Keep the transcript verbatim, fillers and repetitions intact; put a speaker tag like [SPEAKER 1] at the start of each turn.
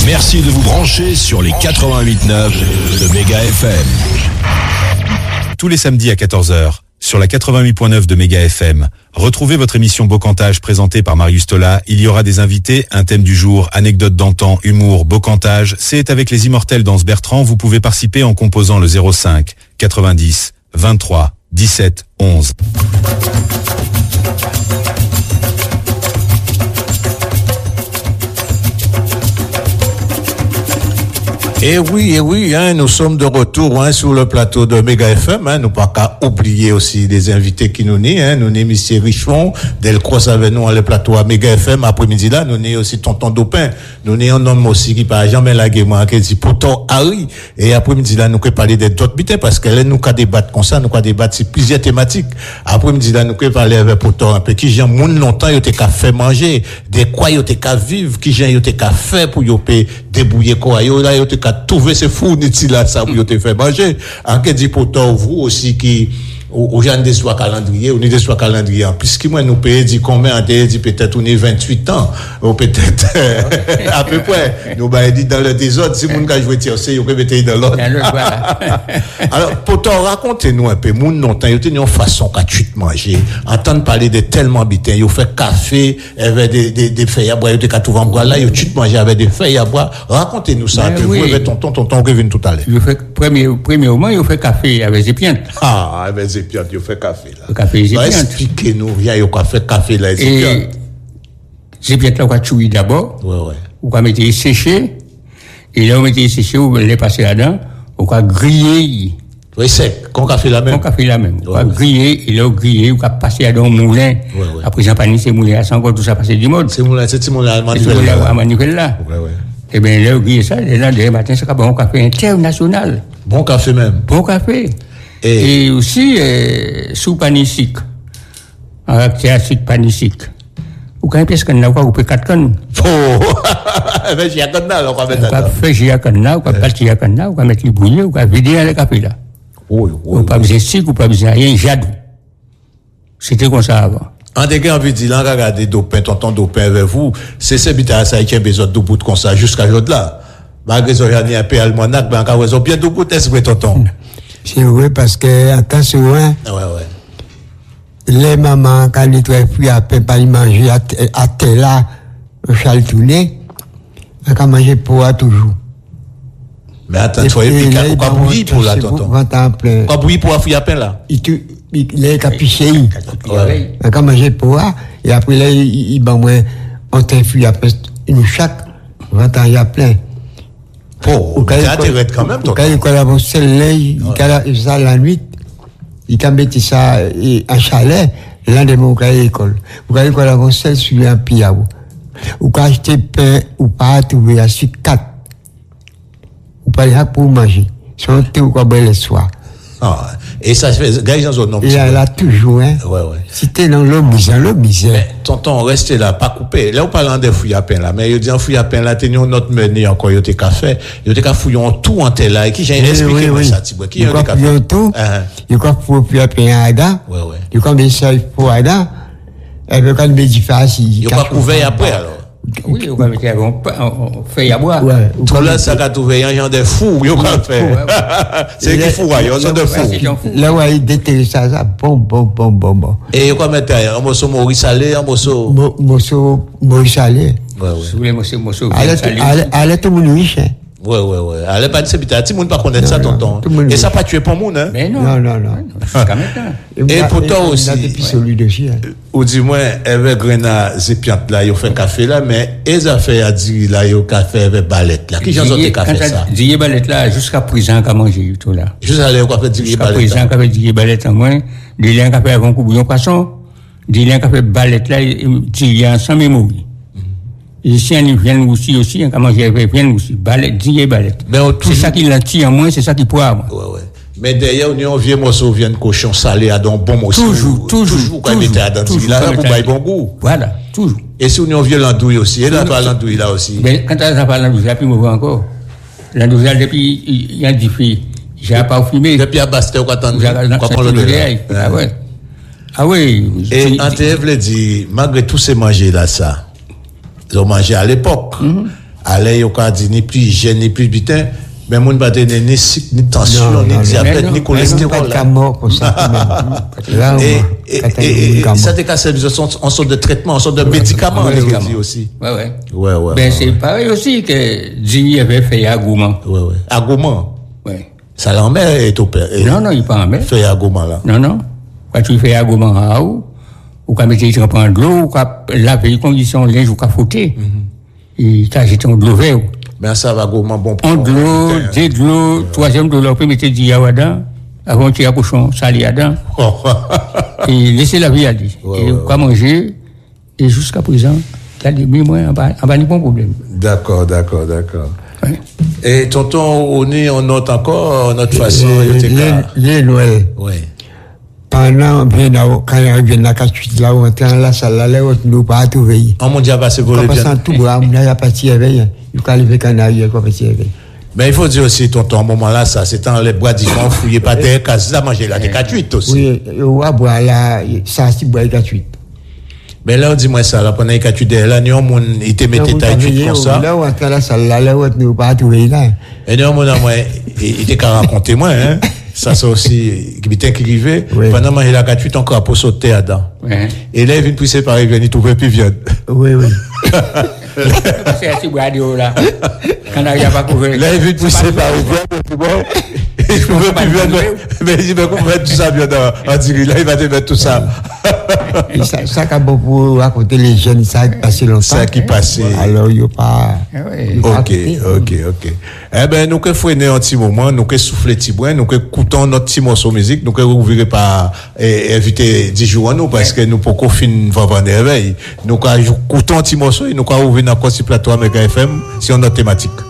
[SPEAKER 1] Merci de vous brancher sur les quatre-vingt-huit neuf de Méga F M.
[SPEAKER 2] Tous les samedis à quatorze heures, sur la quatre-vingt-huit neuf de Méga F M, retrouvez votre émission Beau-Cantage présentée par Marius Tola. Il y aura des invités, un thème du jour, anecdotes d'antan, humour, Beau-Cantage. C'est avec les immortels Danse Bertrand. Vous pouvez participer en composant le zéro cinq quatre-vingt-dix vingt-trois dix-sept onze.
[SPEAKER 3] Et oui, et oui, hein, nous sommes de retour hein, sur le plateau de Méga F M. Hein, nous pas qu'à oublier aussi des invités qui nous nient. Hein, nous nient Monsieur Richon, Delcroix avec nous à le plateau à Méga F M. Après-midi là, nous nient aussi Tonton Dopin. Nous nient un homme aussi qui par jamais lagué moi, qui dit pourtant Harry. Et après-midi là, nous pouvons parler des d'autres bitains parce que là, nous pouvons débattre comme ça, nous pouvons débattre sur plusieurs thématiques. Après-midi là, nous pouvons parler avec pourtant un peu qui j'ai moun longtemps, yo te qu'à faire manger, des quoi yo te qu'à vivre, qui j'ai yo te qu'à faire pour yo pe débrouiller quoi, yo là yo te qu'à trouver ces fournitures là ça pour yo te faire manger. En que dit pourtant vous aussi qui aux gens des soins calendrier, on est des soins calendrier en plus qui moi nous paye dit combien on dit peut-être on est vingt-huit ans ou peut-être à peu près nous bah dit dans le désordre si moun ka jouer tiercé yo peut mettre dans l'autre. Alors pourtant racontez-nous un peu moun longtemps yo tenu une façon qu'a tu te manger entendre parler de tellement bitin yo fait café avec des des des feuilles à boire yo te ka trouver en boire là yo tu te manger avec des feuilles à boire racontez-nous ça que oui. Vous avec tonton tonton qui vient tout à l'heure.
[SPEAKER 4] Je fais premier premièrement yo fait café avec des piantes.
[SPEAKER 3] Ah avec des piantes yo fait café là.
[SPEAKER 4] Le café des piantes.
[SPEAKER 3] Expliquez-nous bien yo ka fait café là des piantes.
[SPEAKER 4] Des piantes là on va cuire d'abord.
[SPEAKER 3] Ouais ouais.
[SPEAKER 4] On va mettre sécher et là on mettre sécher on les passer là-dedans, on va griller.
[SPEAKER 3] Oui, sec, qu'on a fait la même.
[SPEAKER 4] On a fait la même. On va griller, et là, on griller, on va passer dans le moulin. Ouais, ouais. Après, j'en panis, c'est moulin, sans encore tout ça passer du mode.
[SPEAKER 3] C'est moulin, c'est moulin à manuel.
[SPEAKER 4] C'est moulin à manuel là. Ouais, ouais. Et bien, là, on grille ça, et là, le matin, c'est un bon café international.
[SPEAKER 3] Bon café même.
[SPEAKER 4] Bon café. Et, et aussi, euh, sous panisique. En réacteur acide panisique. Ou quand est-ce qu'on a quoi, ou peut quatre cannes.
[SPEAKER 3] Oh! Mais j'ai un canne là, on va mettre
[SPEAKER 4] là. On va faire j'ai un canne là, on va partir un canne là, on va mettre les bouillons, on va vider le café là.
[SPEAKER 3] Oui, oui.
[SPEAKER 4] Ou pas besoin de sucre, ou pas besoin de rien, jadou. C'était comme ça avant.
[SPEAKER 3] En dégâts, envie de dire, là, regardez Dopin, tonton Dopin avec vous, c'est ce bita ça qui a besoin de bout comme ça, jusqu'à aujourd'hui là. Malgré ça, il y a un peu almanach, ben, quand ils ont bien de bout, est-ce que tonton?
[SPEAKER 5] C'est vrai, parce que, attention, hein.
[SPEAKER 3] Ouais, ouais.
[SPEAKER 5] Les mamans, quand ils trouvent plus à peine pas manger à terre là, au chal tourné, on va manger pour toujours.
[SPEAKER 3] Mais attends, toi, et puis, on va bouillir pour là, tonton. On va bouillir pour la à peine là.
[SPEAKER 5] Il est capiché. On va manger pour là, et après là, il va moins, on t'infuit après une chaque, vingt ans, il y a plein.
[SPEAKER 3] Oh, c'est intéressant quand même, tonton.
[SPEAKER 5] Quand il a un seul il a ça la nuit, il a mis ça en chalet, l'un des mots à l'école. Vous avez quoi un seul sur un piano. Ou quand acheter pain, ou pas trouver à sucre quatre. Ou pas là pour manger. Son thé ou quoi le soir.
[SPEAKER 3] Ah, et ça se fait, gars, ils ont nom.
[SPEAKER 5] Il y a là toujours, hein.
[SPEAKER 3] Ouais, ouais.
[SPEAKER 5] Si t'es dans l'eau misère, l'eau misère.
[SPEAKER 3] Mais, tonton, restez là, pas coupé. Là, on parle des fouilles à peine là. Mais, il dit en fouille à peine là, tenez notre menu encore, il y a des cafés. Il y a des cafés fouillons tout en tel là. Et qui j'ai expliqué, moi, ça, tu vois. Qui y a des cafés?
[SPEAKER 5] Il y a tout. Il y a quoi pour puis à peine à Ada.
[SPEAKER 3] Ouais, ouais.
[SPEAKER 5] Il y a quoi, mais ça, pour Ada. Et puis, quand il me dit face,
[SPEAKER 3] il y a pas couvert après, alors.
[SPEAKER 4] Oui, on va mettre un feuille à boire.
[SPEAKER 3] Ouais. Tout là, ça va trouver un genre de fou, il va faire. C'est qui fou, il y a un genre de fou.
[SPEAKER 5] Là, où il déterre ça, ça, bon, bon, bon, bon, bon.
[SPEAKER 3] Et il va mettre un morceau Maurice Salé, un morceau.
[SPEAKER 5] Morceau Maurice Salé.
[SPEAKER 4] Ouais, ouais. Si vous voulez, morceau, morceau.
[SPEAKER 5] Allez, tout le monde riche, hein.
[SPEAKER 3] Ouais, ouais, ouais. Allez, pas de ce petit, tout le monde pas connaître ça, tonton. Et ça pas tué pour monde, hein?
[SPEAKER 4] Mais non.
[SPEAKER 5] Non, non, non.
[SPEAKER 4] Jusqu'à maintenant.
[SPEAKER 3] Et pour toi aussi.
[SPEAKER 5] Il y a des celui dessus, hein.
[SPEAKER 3] Ou dis-moi, avec Grena, Zépiante là, ils ont fait café là, mais ils ont fait à dire là, ils ont café avec balette là. Qui j'en ai café ça?
[SPEAKER 4] Dire balette là, jusqu'à présent, qu'a mangé tout là.
[SPEAKER 3] Jusqu'à l'air, quoi fait dire balette.
[SPEAKER 4] Jusqu'à présent, qu'a fait dire balette en moins. Des liens qu'a fait avant coup bouillon poisson. Des liens qu'a fait balette là, dire sans mémoire. Ici, on vient aussi, aussi, on a mangé avec viande aussi, balette, dire balette. C'est ça qui l'entire en moins, c'est ça qui poivre.
[SPEAKER 3] Ouais, ouais. Mais d'ailleurs, on a un vieux morceau, viande cochon salé à don bon morceau.
[SPEAKER 4] Toujours, toujours.
[SPEAKER 3] Toujours, quand il mettait à dentille, là, pour bailler bon goût.
[SPEAKER 4] Voilà, toujours.
[SPEAKER 3] Et si on a un vieux landouille aussi, et là, pas landouille là aussi.
[SPEAKER 4] Mais quand on a pas landouille, il y a plus mauvais encore. Landouille, depuis, il y a des filles, j'ai pas fumé.
[SPEAKER 3] Depuis à Bastet, on attend,
[SPEAKER 4] on prend le délai. Ah ouais. Ah oui.
[SPEAKER 3] Et Antève le dit, malgré tous ces manger là, ça, ils ont mangé à l'époque. allez, au cas dit, ni plus hygiène, ni plus butin, mais mon pas donner ni sucre, ni tension, ni diabète, ni cholestérol.
[SPEAKER 5] Pas mort comme ça, là,
[SPEAKER 3] et, et, et, ça te casse en sorte de traitement, en sorte de médicament, on dit aussi.
[SPEAKER 4] Ouais, ouais.
[SPEAKER 3] Ouais, ouais.
[SPEAKER 4] Ben, c'est pareil aussi que Dini avait fait Agouman.
[SPEAKER 3] Ouais, ouais. Agouman?
[SPEAKER 4] Ouais.
[SPEAKER 3] Ça l'emmerde est opéré.
[SPEAKER 4] Non, non, il pas en mer.
[SPEAKER 3] Fait Agouman, là.
[SPEAKER 4] Non, non. Quand tu fais Agouman à ou, ou quand tu prends de l'eau, ou quand laver les conditions, linge, ou quand fouter. Et quand j'étais en de l'eau vert.
[SPEAKER 3] Ben, ça va Agouman bon pour
[SPEAKER 4] en de l'eau, deux de l'eau, troisième de l'eau, puis mettez du yaouadan, avant tu as cochon, sali yadan. Et laissez la vie aller. Et quoi manger, et jusqu'à présent, t'as des moi, en bas, en bas, bon problème.
[SPEAKER 3] D'accord, d'accord, d'accord.
[SPEAKER 4] Ouais.
[SPEAKER 3] Et tonton, on est, on note encore notre façon.
[SPEAKER 5] Les Noël.
[SPEAKER 3] Oui.
[SPEAKER 5] Pendant, bien, quand on vient à quatre-huit, là, on était dans la salle, là, on ne pas trouver.
[SPEAKER 3] En mon diable, c'est volé bien.
[SPEAKER 5] Quand tout bras, on a parti avec, il faut aller canard, quoi, parti avec.
[SPEAKER 3] Mais il faut dire aussi, tonton, à un moment-là, ça, c'est dans les bois différents, fouillés pas terre, casse, ça, manger là, des quatre-huit aussi.
[SPEAKER 5] Oui, on boire là, ça, c'est boire quatre-huit.
[SPEAKER 3] Mais là, dis-moi ça, là, pendant les quatre-huit, là, nous, on, il te mettait ta étude comme ça.
[SPEAKER 5] Là, on était dans la salle, là, on ne pas trouver, là.
[SPEAKER 3] Et nous, on a, moi, il était qu'à raconter, moi, hein. Ça, c'est aussi, qui qui arrivait.
[SPEAKER 5] Oui.
[SPEAKER 3] Pendant manger la quatre-huit, encore pour sauter à dedans.
[SPEAKER 4] Ouais.
[SPEAKER 3] Et là, il vient pousser par il vient, il trouve plus viande.
[SPEAKER 5] Oui, oui.
[SPEAKER 4] C'est assez radio là. Quand il n'y a pas couvert.
[SPEAKER 3] Là, il vient pousser par il vient, tout bon. Il trouve plus viande. Mais il dit, mais comment mettre tout ça viande en diri? Là, il va te mettre tout ça.
[SPEAKER 5] Ça, ça, quand bon pour raconter les jeunes, ça qui passait longtemps.
[SPEAKER 3] Ça qui passait.
[SPEAKER 5] Alors, il n'y a pas.
[SPEAKER 3] Ok, ok, ok. Eh ben, nous que freiner un petit moment, nous que souffler petit bois, nous que écoutons notre petit morceau musique, nous que ouvrir par inviter dix jours à nous parce que nous pour finir avant de réveil. Nous que écoutons un petit morceau et nous que ouvrir notre plateau avec F M sur notre thématique.